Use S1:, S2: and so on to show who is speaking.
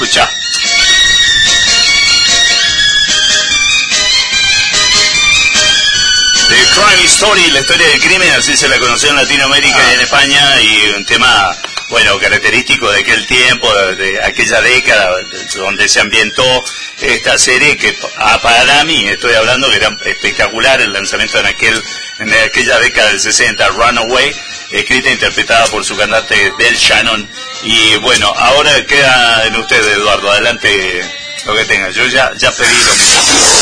S1: Escuchá. The Crime Story, la historia del crimen, así se la conoció en Latinoamérica y en España, y un tema, bueno, característico de aquel tiempo, de aquella década donde se ambientó esta serie, que para mí, estoy hablando, que era espectacular el lanzamiento en aquella década del 60, Runaway, escrita e interpretada por su cantante Del Shannon. Y bueno, ahora queda en usted, Eduardo, adelante lo que tenga. Yo ya pedí lo mismo.